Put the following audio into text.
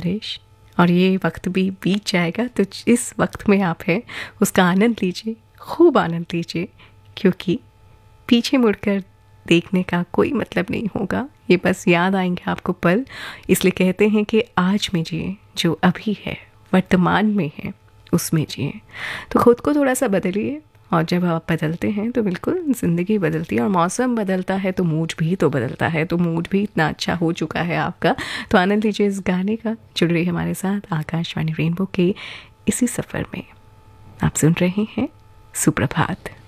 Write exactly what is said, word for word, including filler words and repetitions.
बारिश, और ये वक्त भी बीत जाएगा। तो इस वक्त में आप हैं उसका आनंद लीजिए, खूब आनंद लीजिए, क्योंकि पीछे मुड़कर देखने का कोई मतलब नहीं होगा। ये बस याद आएंगे आपको पल। इसलिए कहते हैं कि आज में जिए, जो अभी है, वर्तमान में है, उसमें जिए। तो खुद को थोड़ा सा बदलिए, और जब आप बदलते हैं तो बिल्कुल ज़िंदगी बदलती है, और मौसम बदलता है तो मूड भी तो बदलता है। तो मूड भी इतना अच्छा हो चुका है आपका, तो आनंद लीजिए इस गाने का। जुड़ रही हमारे साथ आकाशवाणी रेनबो के इसी सफ़र में। आप सुन रहे हैं सुप्रभात।